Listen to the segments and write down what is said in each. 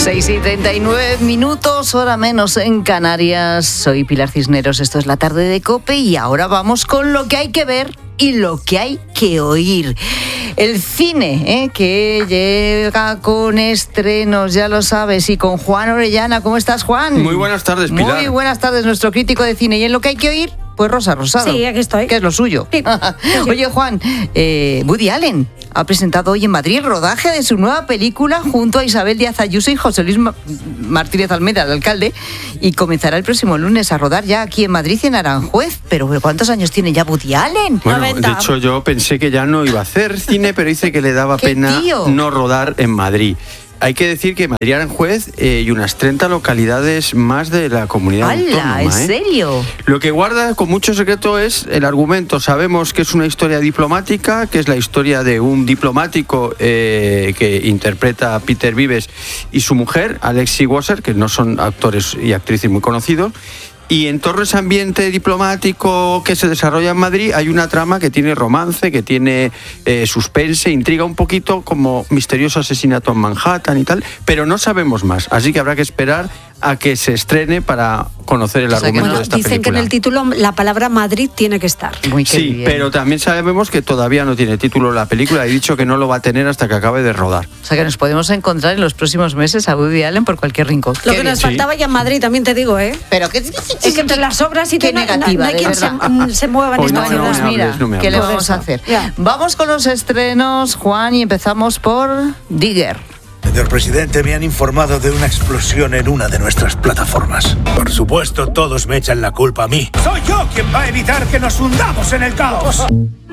6:39, hora menos en Canarias. Soy Pilar Cisneros, esto es La Tarde de COPE y ahora vamos con lo que hay que ver y lo que hay que oír. El cine, que llega con estrenos, ya lo sabes, y con Juan Orellana. ¿Cómo estás, Juan? Muy buenas tardes, Pilar. Muy buenas tardes, nuestro crítico de cine. ¿Y en lo que hay que oír? Pues Rosa Rosado. Sí, aquí estoy. Que es lo suyo. Sí. Oye, Juan, Woody Allen ha presentado hoy en Madrid el rodaje de su nueva película junto a Isabel Díaz Ayuso y José Luis Martínez Almeida, el alcalde, y comenzará el próximo lunes a rodar ya aquí en Madrid y en Aranjuez. Pero ¿cuántos años tiene ya Woody Allen? Bueno, 90. de hecho yo pensé que ya no iba a hacer cine, pero dice que le daba pena no rodar en Madrid. Hay que decir que Madrid, Aranjuez y unas 30 localidades más de la comunidad autónoma. ¿En serio? Lo que guarda con mucho secreto es el argumento. Sabemos que es una historia diplomática, que es la historia de un diplomático que interpreta a Peter Vives y su mujer, Alexi Wasser, que no son actores y actrices muy conocidos. Y en torno a ese ambiente diplomático que se desarrolla en Madrid hay una trama que tiene romance, que tiene suspense, intriga un poquito como misterioso asesinato en Manhattan y tal, pero no sabemos más, así que habrá que esperar a que se estrene para conocer el argumento de esta dicen película. que en el título la palabra Madrid tiene que estar. Sí, pero también sabemos que todavía no tiene título la película. He dicho que no lo va a tener hasta que acabe de rodar. O sea que nos podemos encontrar en los próximos meses a Woody Allen por cualquier rincón. Lo que nos faltaba ya en Madrid, también te digo, ¿eh? Pero que es que entre las obras y qué negativa, no hay de quien verdad. se mueva en Hoy esta no, ciudad. no me Mira, hables, no me ¿qué le hables. vamos a hacer? Ya. Vamos con los estrenos, Juan, y empezamos por Digger. Señor presidente, me han informado de una explosión en una de nuestras plataformas. Por supuesto, todos me echan la culpa a mí. Soy yo quien va a evitar que nos hundamos en el caos.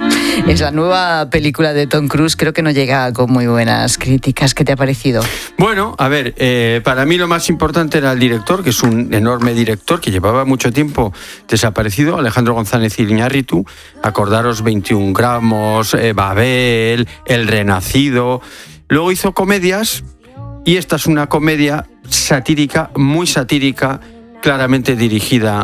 Es la nueva película de Tom Cruise, creo que no llega con muy buenas críticas. ¿Qué te ha parecido? Bueno, a ver, para mí lo más importante era el director, que es un enorme director que llevaba mucho tiempo desaparecido, Alejandro González Iñárritu. Acordaros 21 gramos, Babel, El Renacido. Luego hizo comedias y esta es una comedia satírica, muy satírica, claramente dirigida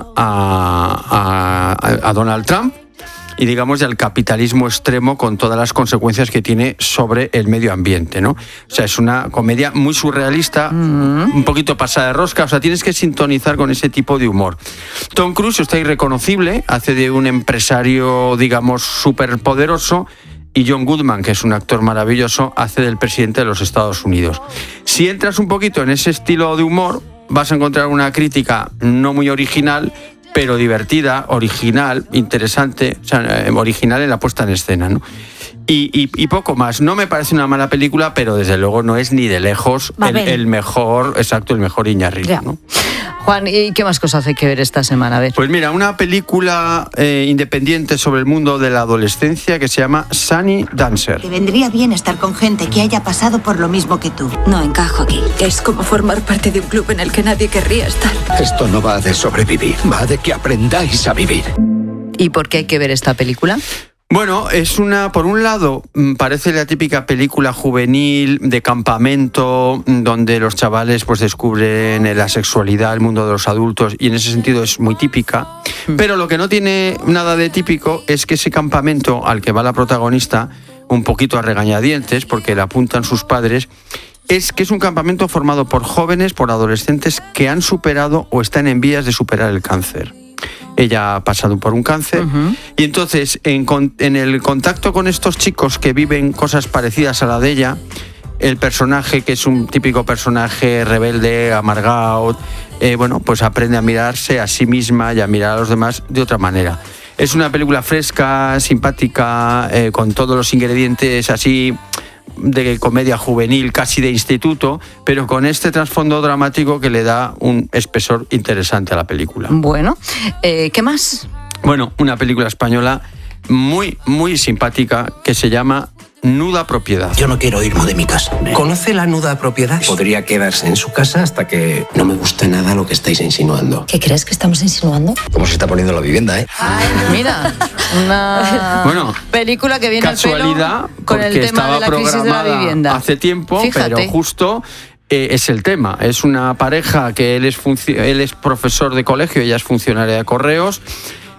a Donald Trump y digamos al capitalismo extremo con todas las consecuencias que tiene sobre el medio ambiente, ¿no? O sea, es una comedia muy surrealista, un poquito pasada de rosca, o sea, tienes que sintonizar con ese tipo de humor. Tom Cruise está irreconocible, hace de un empresario, digamos, súper poderoso, y John Goodman, que es un actor maravilloso, hace del presidente de los Estados Unidos. Si entras un poquito en ese estilo de humor, vas a encontrar una crítica no muy original, pero divertida, original, interesante, o sea, original en la puesta en escena, ¿no? Y poco más. No me parece una mala película, pero desde luego no es ni de lejos el mejor, exacto, el mejor Iñárritu, ¿no? Juan, ¿y qué más cosas hay que ver esta semana? A ver. Pues mira, una película independiente sobre el mundo de la adolescencia que se llama Sunny Dancer. Te vendría bien estar con gente que haya pasado por lo mismo que tú. No encajo aquí. Es como formar parte de un club en el que nadie querría estar. Esto no va de sobrevivir, va de que aprendáis a vivir. ¿Y por qué hay que ver esta película? Bueno, es por un lado, parece la típica película juvenil de campamento donde los chavales pues descubren la sexualidad, el mundo de los adultos, y en ese sentido es muy típica. Pero lo que no tiene nada de típico es que ese campamento al que va la protagonista, un poquito a regañadientes, porque le apuntan sus padres, es que es un campamento formado por jóvenes, por adolescentes que han superado o están en vías de superar el cáncer. Ella ha pasado por un cáncer y entonces en el contacto con estos chicos que viven cosas parecidas a la de ella, el personaje, que es un típico personaje rebelde, amargado, bueno, pues aprende a mirarse a sí misma y a mirar a los demás de otra manera. Es una película fresca, simpática, con todos los ingredientes así de comedia juvenil, casi de instituto, pero con este trasfondo dramático que le da un espesor interesante a la película. Bueno, ¿qué más? Bueno, una película española muy, muy simpática que se llama Nuda Propiedad. Yo no quiero irme de mi casa. ¿Conoce la nuda propiedad? Podría quedarse en su casa hasta que no me guste nada lo que estáis insinuando. ¿Qué crees que estamos insinuando? ¿Cómo se está poniendo la vivienda, Mira, una película que viene casualidad, al pelo con el porque tema estaba de la crisis de la vivienda. hace tiempo, Fíjate. pero justo es el tema. Es una pareja que él es profesor de colegio, ella es funcionaria de correos,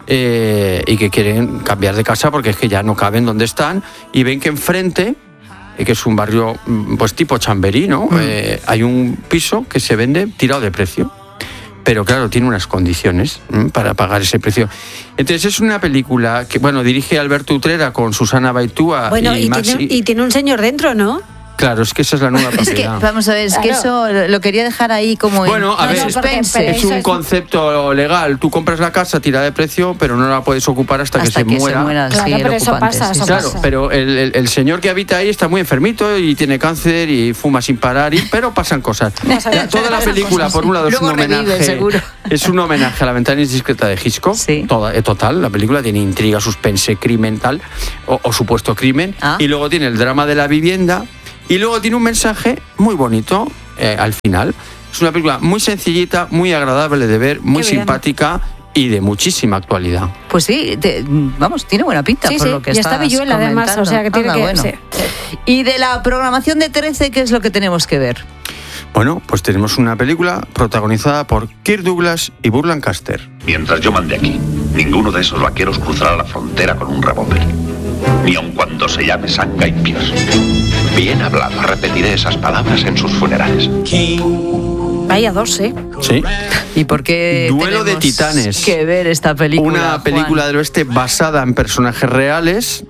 y que quieren cambiar de casa porque es que ya no caben donde están, y ven que enfrente que es un barrio pues tipo Chamberí, ¿no? Hay un piso que se vende tirado de precio. Pero claro, tiene unas condiciones para pagar ese precio. Entonces es una película que, bueno, dirige Alberto Utrera con Susana Baitúa y tiene un señor dentro, ¿no? Claro, es que esa es la nueva propiedad. Es que, vamos a ver, es que eso lo quería dejar ahí como bueno, a ver, suspense. Es un concepto legal. Tú compras la casa, tira de precio, pero no la puedes ocupar hasta que se muera. Claro, sí, pero eso pasa, Claro, pero el señor que habita ahí está muy enfermito y tiene cáncer y fuma sin parar, pero pasan cosas. Toda la película, por un lado, es un homenaje. Es un homenaje a La ventana indiscreta de Hitchcock. Sí. Total, la película tiene intriga, suspense, crimen, tal, o supuesto crimen. Y luego tiene el drama de la vivienda. Y luego tiene un mensaje muy bonito al final. Es una película muy sencillita, muy agradable de ver, muy simpática y de muchísima actualidad. Pues sí, tiene buena pinta por lo que estás está Villuela además, o sea que tiene que... Bueno. Sí. Y de la programación de 13, ¿qué es lo que tenemos que ver? Bueno, pues tenemos una película protagonizada por Kirk Douglas y Burt Lancaster. Mientras yo mande aquí, ninguno de esos vaqueros cruzará la frontera con un revólver. Ni aun cuando se llame Sam Guy Pierce. Bien hablado, repetiré esas palabras en sus funerales. Vaya dos, ¿eh? Sí. ¿Y por qué Duelo de Titanes? Que ver esta película. Una película del oeste basada en personajes reales,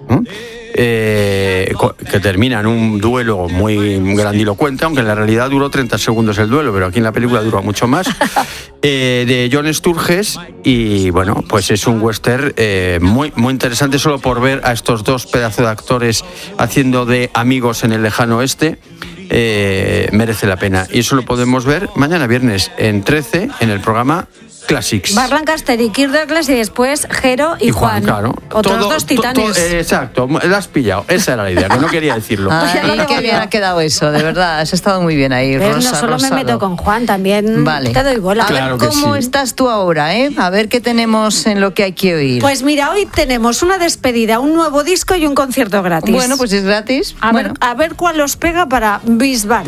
que termina en un duelo muy grandilocuente, aunque en la realidad duró 30 segundos el duelo, pero aquí en la película dura mucho más, de John Sturges, y bueno, pues es un western muy, muy interesante solo por ver a estos dos pedazos de actores haciendo de amigos en el lejano oeste. Merece la pena, y eso lo podemos ver mañana viernes en 13 en el programa Classics. Burt Lancaster y Kirk Douglas y después Jero y Juan. Claro. Otros dos titanes. Exacto, la has pillado. Esa era la idea, que no quería decirlo. Ay, qué bien ha quedado eso, de verdad. Has estado muy bien ahí, Rosa. No solo me meto con Juan, también te doy bola. A ver cómo estás tú ahora, ¿eh? A ver qué tenemos en lo que hay que oír. Pues mira, hoy tenemos una despedida, un nuevo disco y un concierto gratis. Bueno, pues es gratis. A ver cuál os pega para Bisbal.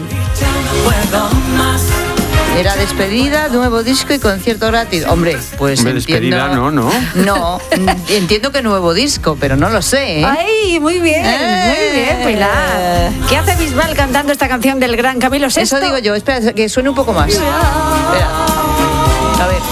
Era despedida, nuevo disco y concierto gratis. Hombre, pues entiendo... Despedida no. No, entiendo que nuevo disco, pero no lo sé, ¿eh? ¡Ay, muy bien, Pilar! ¿Qué hace Bisbal cantando esta canción del gran Camilo VI? Eso digo yo, espera, que suene un poco más. Espera. A ver.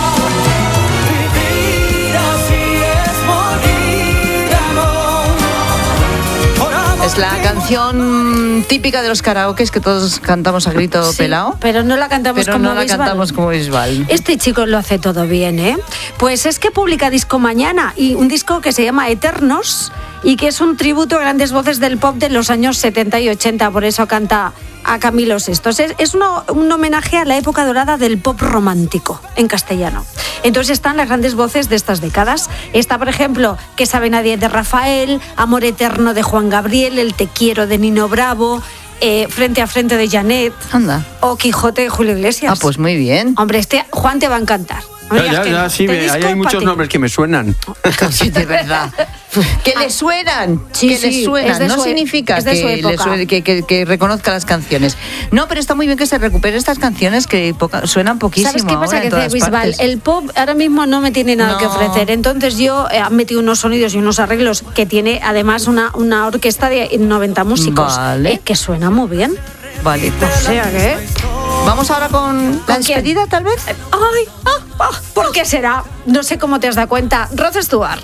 Es la canción típica de los karaokes que todos cantamos a grito pelao. Pero no la cantamos como Bisbal. Este chico lo hace todo bien, ¿eh? Pues es que publica disco mañana, y un disco que se llama Eternos y que es un tributo a grandes voces del pop de los años 70 y 80, por eso canta a Camilo VI. Es un homenaje a la época dorada del pop romántico en castellano. Entonces están las grandes voces de estas décadas. Está, por ejemplo, ¿Qué sabe nadie? De Rafael, Amor eterno de Juan Gabriel, El te quiero de Nino Bravo, Frente a frente de Janet. Anda. O Quijote de Julio Iglesias. Ah, pues muy bien. Hombre, Juan te va a encantar. Ya, sí, ahí hay muchos nombres que me suenan. Sí, de verdad. Que le suenan, sí, que le suenan. No significa que reconozca las canciones. No, pero está muy bien que se recuperen estas canciones que suenan poquísimo. ¿Sabes qué pasa? Que dice Bisbal, el pop ahora mismo no me tiene nada que ofrecer. Entonces yo he metido unos sonidos y unos arreglos que tiene además una orquesta de 90 músicos. Vale. Que suena muy bien. Vale. O sea que... Vamos ahora con la despedida, tal vez. ¿Por qué será? No sé cómo te has dado cuenta. Rod Stewart.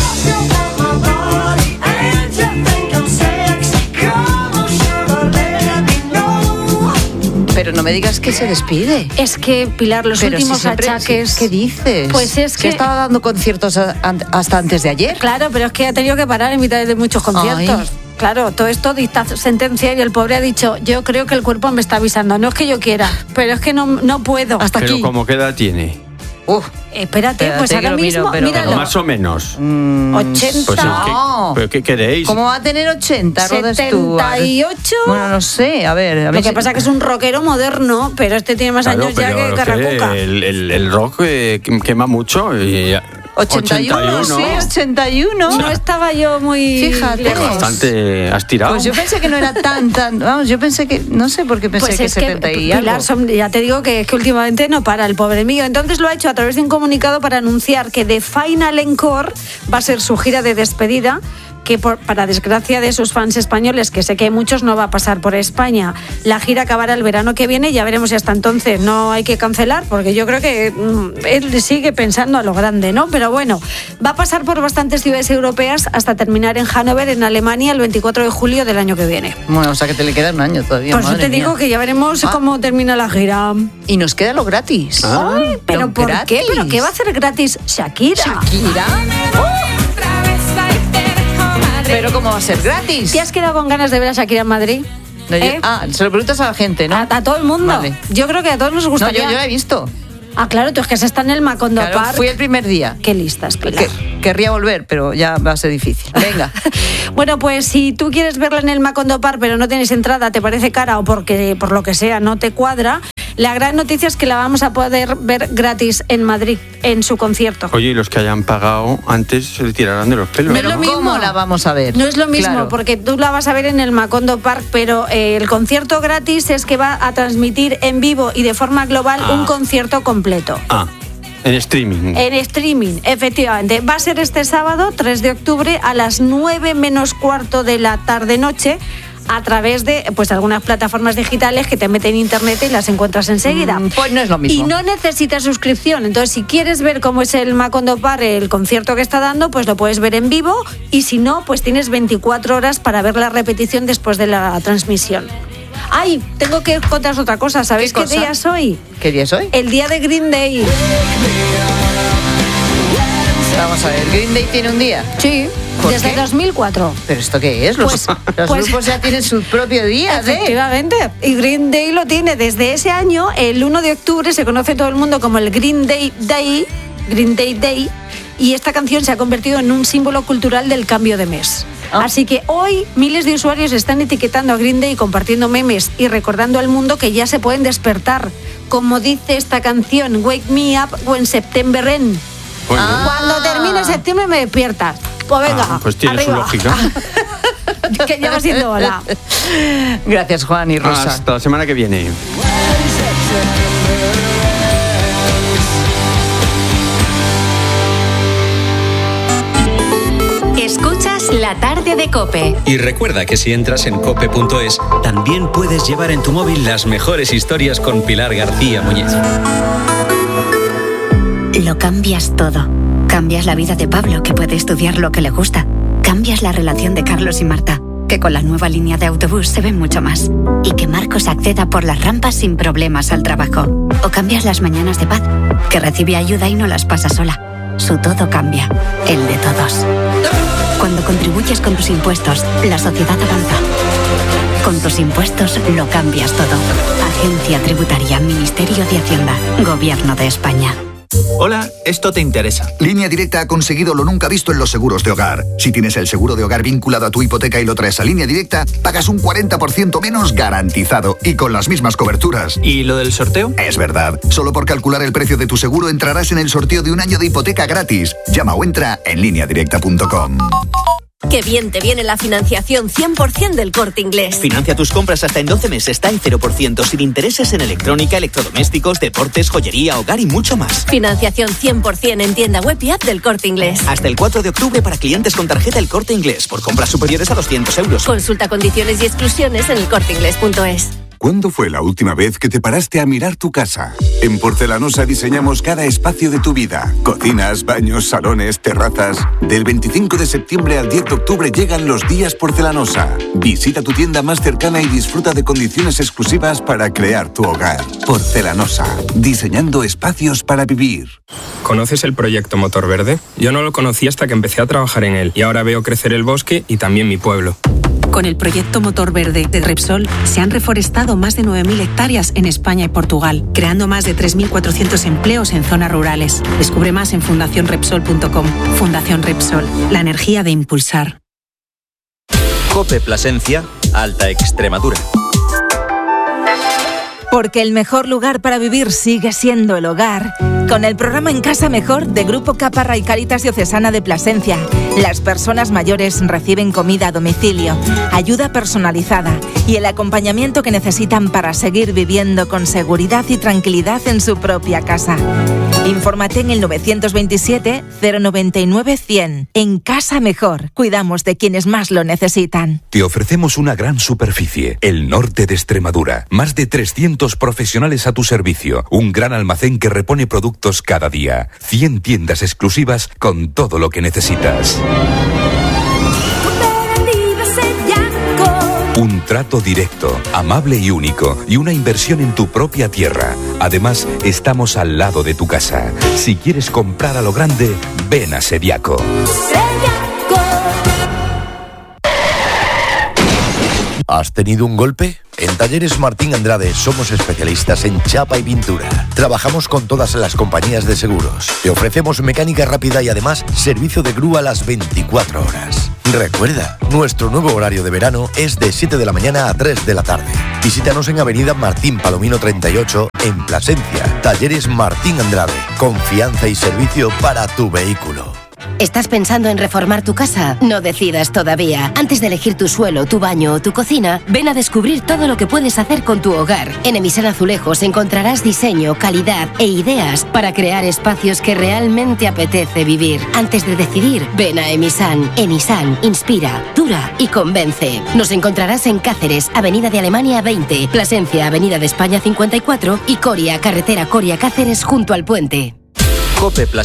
Pero no me digas que se despide. Es que, Pilar, los últimos achaques... ¿Qué dices? Pues es que... estaba dando conciertos hasta antes de ayer. Claro, pero es que ha tenido que parar en mitad de muchos conciertos. Ay. Claro, todo esto dicta sentencia y el pobre ha dicho, yo creo que el cuerpo me está avisando. No es que yo quiera, pero es que no puedo. Hasta pero aquí. ¿Cómo qué edad tiene? Espérate, pues ahora mismo, míralo. Más o menos. 80. Pues No. ¿Pero qué queréis? ¿Cómo va a tener 80, Rod Stewart? 78. Bueno, no sé, a ver. Lo que pasa es que es un rockero moderno, pero este tiene más años ya que Carracuca. El rock quema mucho. 81, sí, 81. No estaba yo muy... Fíjate. lejos. Bastante has tirado. Pues yo pensé que no era tan... Vamos, yo pensé que... No sé por qué pensé pues que es 70 que, y algo. Pilar, ya te digo que últimamente no para el pobre mío. Entonces lo ha hecho a través de un comunicado para anunciar que The Final Encore va a ser su gira de despedida, que para desgracia de sus fans españoles, que sé que hay muchos, no va a pasar por España. La gira acabará el verano que viene y ya veremos si hasta entonces no hay que cancelar, porque yo creo que él sigue pensando a lo grande, ¿no? Pero bueno, va a pasar por bastantes ciudades europeas hasta terminar en Hannover, en Alemania, el 24 de julio del año que viene. Bueno, o sea que te le queda un año todavía. Pues yo te digo que ya veremos cómo termina la gira. Y nos queda lo gratis. Ay, ¿pero por gratis. qué? ¿Pero qué va a hacer gratis Shakira? ¿Shakira? ¿Pero cómo va a ser gratis? ¿Te has quedado con ganas de ver a Shakira en Madrid? No, se lo preguntas a la gente, ¿no? A todo el mundo. Vale. Yo creo que a todos nos gustaría. No, yo la he visto. Ah, claro, tú es que se está en el Macondo Park. Fui el primer día. Qué listas, Pilar. Querría volver, pero ya va a ser difícil. Venga. Bueno, pues si tú quieres verla en el Macondo Park, pero no tienes entrada, te parece cara o porque por lo que sea no te cuadra, la gran noticia es que la vamos a poder ver gratis en Madrid, en su concierto. Oye, y los que hayan pagado antes se le tirarán de los pelos. No es lo mismo. ¿Cómo la vamos a ver? No es lo mismo, Claro. porque tú la vas a ver en el Macondo Park, pero el concierto gratis es que va a transmitir en vivo y de forma global un concierto completo. En streaming. En streaming, efectivamente. Va a ser este sábado, 3 de octubre, a las 9 menos cuarto de la tarde-noche, a través de pues algunas plataformas digitales que te meten en internet y las encuentras enseguida. Pues no es lo mismo. Y no necesitas suscripción. Entonces, si quieres ver cómo es el Macondo Park, el concierto que está dando, pues lo puedes ver en vivo. Y si no, pues tienes 24 horas para ver la repetición después de la transmisión. ¡Ay! Tengo que contaros otra cosa. ¿Sabéis qué día es hoy? ¿Qué día es hoy? El día de Green Day. Vamos a ver, ¿Green Day tiene un día? Sí, ¿Por desde qué? 2004. ¿Pero esto qué es? Los grupos ya tienen su propio día, ¿eh? Efectivamente. Y Green Day lo tiene desde ese año. El 1 de octubre se conoce todo el mundo como el Green Day Day. Y esta canción se ha convertido en un símbolo cultural del cambio de mes. Así que hoy miles de usuarios están etiquetando a Green Day, compartiendo memes y recordando al mundo que ya se pueden despertar. Como dice esta canción, Wake Me Up When September Ends. Cuando termine septiembre me despiertas. Pues venga, pues tiene arriba. su lógica. Que ya va siendo hora. Gracias, Juan y Rosa. Hasta la semana que viene. Escuchas La Tarde de COPE. Y recuerda que si entras en cope.es, también puedes llevar en tu móvil las mejores historias con Pilar García Muñiz. Lo cambias todo. Cambias la vida de Pablo, que puede estudiar lo que le gusta. Cambias la relación de Carlos y Marta, que con la nueva línea de autobús se ven mucho más. Y que Marcos acceda por las rampas sin problemas al trabajo. O cambias las mañanas de Paz, que recibe ayuda y no las pasa sola. Su todo cambia, el de todos. Cuando contribuyes con tus impuestos, la sociedad avanza. Con tus impuestos lo cambias todo. Agencia Tributaria, Ministerio de Hacienda, Gobierno de España. Hola, esto te interesa. Línea Directa ha conseguido lo nunca visto en los seguros de hogar. Si tienes el seguro de hogar vinculado a tu hipoteca y lo traes a Línea Directa, pagas un 40% menos garantizado y con las mismas coberturas. ¿Y lo del sorteo? Es verdad. Solo por calcular el precio de tu seguro entrarás en el sorteo de un año de hipoteca gratis. Llama o entra en lineadirecta.com. Qué bien te viene la financiación 100% del Corte Inglés. Financia tus compras hasta en 12 meses, está en 0%, sin intereses en electrónica, electrodomésticos, deportes, joyería, hogar y mucho más. Financiación 100% en tienda web y app del Corte Inglés. Hasta el 4 de octubre para clientes con tarjeta El Corte Inglés, por compras superiores a 200 euros. Consulta condiciones y exclusiones en elcorteinglés.es. ¿Cuándo fue la última vez que te paraste a mirar tu casa? En Porcelanosa diseñamos cada espacio de tu vida. Cocinas, baños, salones, terrazas. Del 25 de septiembre al 10 de octubre llegan los días Porcelanosa. Visita tu tienda más cercana y disfruta de condiciones exclusivas para crear tu hogar. Porcelanosa, diseñando espacios para vivir. ¿Conoces el proyecto Motor Verde? Yo no lo conocí hasta que empecé a trabajar en él y ahora veo crecer el bosque y también mi pueblo. Con el proyecto Motor Verde de Repsol se han reforestado más de 9.000 hectáreas en España y Portugal, creando más de 3.400 empleos en zonas rurales. Descubre más en fundacionrepsol.com. Fundación Repsol, la energía de impulsar. COPE Plasencia, Alta Extremadura. Porque el mejor lugar para vivir sigue siendo el hogar. Con el programa En Casa Mejor de Grupo Caparra y Cáritas Diocesana de Plasencia, las personas mayores reciben comida a domicilio, ayuda personalizada y el acompañamiento que necesitan para seguir viviendo con seguridad y tranquilidad en su propia casa. Infórmate en el 927 099 100. En Casa Mejor, cuidamos de quienes más lo necesitan. Te ofrecemos una gran superficie, el norte de Extremadura. Más de 300 profesionales a tu servicio. Un gran almacén que repone productos cada día. 100 tiendas exclusivas con todo lo que necesitas. Un trato directo, amable y único, y una inversión en tu propia tierra. Además, estamos al lado de tu casa. Si quieres comprar a lo grande, ven a Sediaco. ¿Has tenido un golpe? En Talleres Martín Andrade somos especialistas en chapa y pintura. Trabajamos con todas las compañías de seguros. Te ofrecemos mecánica rápida y además servicio de grúa a las 24 horas. Recuerda, nuestro nuevo horario de verano es de 7 de la mañana a 3 de la tarde. Visítanos en Avenida Martín Palomino 38 en Plasencia. Talleres Martín Andrade. Confianza y servicio para tu vehículo. ¿Estás pensando en reformar tu casa? No decidas todavía. Antes de elegir tu suelo, tu baño o tu cocina, ven a descubrir todo lo que puedes hacer con tu hogar. En Emisan Azulejos encontrarás diseño, calidad e ideas para crear espacios que realmente apetece vivir. Antes de decidir, ven a Emisan. Emisan inspira, dura y convence. Nos encontrarás en Cáceres, Avenida de Alemania 20, Plasencia, Avenida de España 54 y Coria, carretera Coria-Cáceres junto al puente. Cope Plasencia.